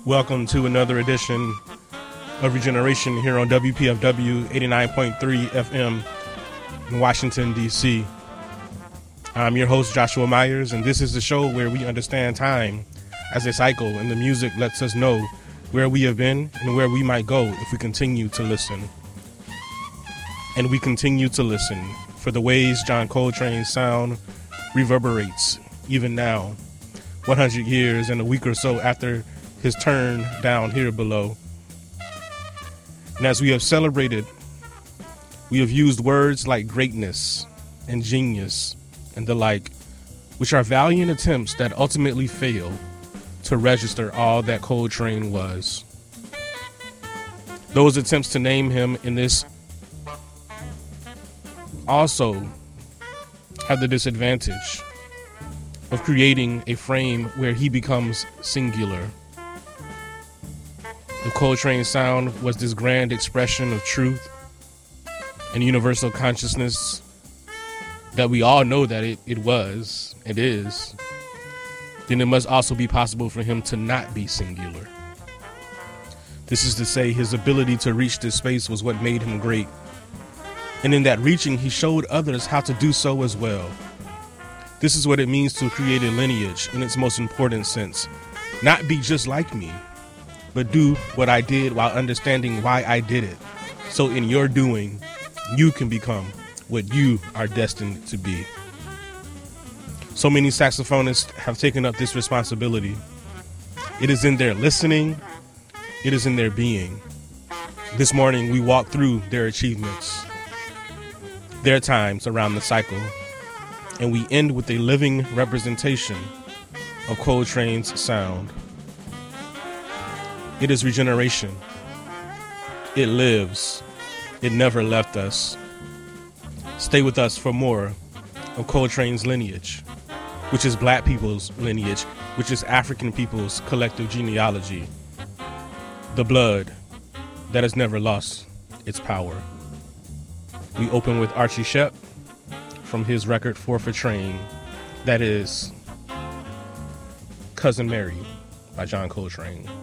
Welcome to another edition of Regeneration here on WPFW 89.3 FM in Washington, D.C. I'm your host, Joshua Myers, and this is the show where we understand time as a cycle, and the music lets us know where we have been and where we might go if we continue to listen. And we continue to listen for the ways John Coltrane's sound reverberates even now, 100 years and a week or so after his turn down here below. And as we have celebrated, we have used words like greatness and genius and the like, which are valiant attempts that ultimately fail to register all that Coltrane was. Those attempts to name him in this also have the disadvantage of creating a frame where he becomes singular. The Coltrane sound was this grand expression of truth and universal consciousness that we all know that it was and is. Then it must also be possible for him to not be singular. This is to say, his ability to reach this space was what made him great. And in that reaching, he showed others how to do so as well. This is what it means to create a lineage in its most important sense. Not be just like me, but do what I did while understanding why I did it. So in your doing, you can become what you are destined to be. So many saxophonists have taken up this responsibility. It is in their listening, it is in their being. This morning we walked through their achievements, their times around the cycle, and we end with a living representation of Coltrane's sound. It is regeneration. It lives. It never left us. Stay with us for more of Coltrane's lineage, which is Black people's lineage, which is African people's collective genealogy. The blood that has never lost its power. We open with Archie Shepp from his record For Train, that is Cousin Mary by John Coltrane.